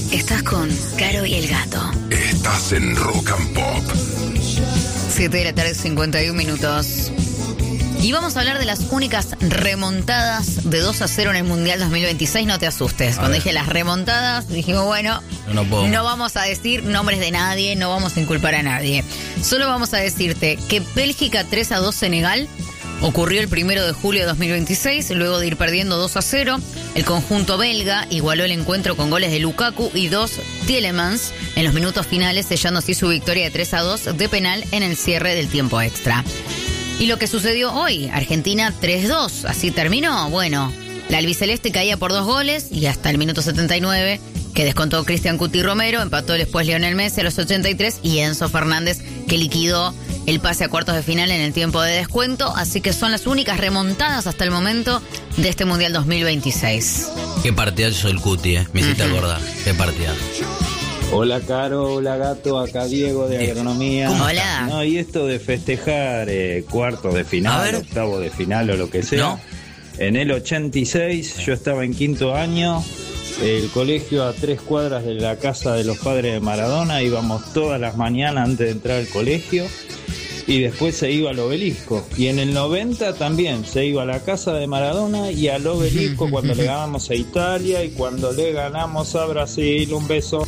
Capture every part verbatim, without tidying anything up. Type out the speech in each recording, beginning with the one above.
Estás con Caro y el Gato. Estás en Rock and Pop. siete de la tarde, cincuenta y un minutos. Y vamos a hablar de las únicas remontadas de dos a cero en el Mundial dos mil veintiséis. No te asustes. Cuando dije las remontadas, dijimos, bueno, no, no, no vamos a decir nombres de nadie, no vamos a inculpar a nadie. Solo vamos a decirte que Bélgica tres a dos Senegal ocurrió el primero de julio de dos mil veintiséis, luego de ir perdiendo dos a cero. El conjunto belga igualó el encuentro con goles de Lukaku y dos Tielemans en los minutos finales, sellando así su victoria de tres a dos de penal en el cierre del tiempo extra. Y lo que sucedió hoy, Argentina tres dos, así terminó. Bueno, la albiceleste caía por dos goles y hasta el minuto setenta y nueve, que descontó Cristian Cuti Romero, empató después Lionel Messi a los ochenta y tres y Enzo Fernández, que liquidó el pase a cuartos de final en el tiempo de descuento. Así que son las únicas remontadas hasta el momento de este Mundial dos mil veintiséis. Qué partidazo el Cuti, eh. Me hiciste uh-huh. acordar. Qué partidazo. Hola Caro, hola Gato, acá Diego de Agronomía. ¿Cómo? Hola. No, y esto de festejar eh, cuartos de final, octavo de final o lo que sea. ¿No? En el ochenta y seis yo estaba en quinto año, el colegio a tres cuadras de la casa de los padres de Maradona, íbamos todas las mañanas antes de entrar al colegio y después se iba al obelisco. Y en el noventa también se iba a la casa de Maradona y al obelisco cuando le ganamos a Italia y cuando le ganamos a Brasil. Un beso.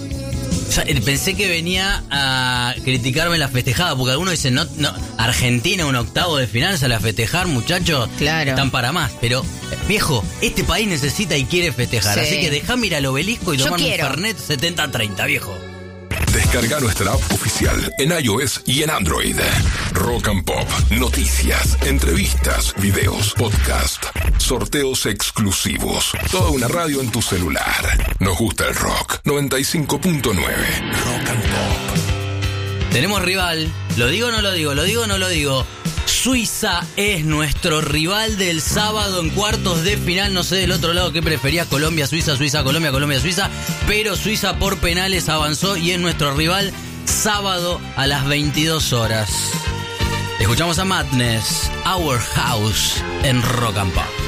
Pensé que venía a criticarme la festejada, porque algunos dicen, no, no, Argentina un octavo de final sale a festejar, muchachos, claro, están para más. Pero, viejo, este país necesita y quiere festejar, sí. Así que dejame ir al obelisco y tomar un Fernet setenta treinta, viejo. Descarga nuestra app oficial en iOS y en Android. Rock and Pop, noticias, entrevistas, videos, podcast, sorteos exclusivos. Toda una radio en tu celular. Nos gusta el rock. noventa y cinco punto nueve. Rock and Pop. Tenemos rival. ¿Lo digo o no lo digo? ¿Lo digo o no lo digo? Suiza es nuestro rival del sábado en cuartos de final. No sé del otro lado qué prefería, Colombia, Suiza, Suiza, Colombia, Colombia, Suiza. Pero Suiza por penales avanzó y es nuestro rival sábado a las veintidós horas. Escuchamos a Madness, Our House en Rock and Pop.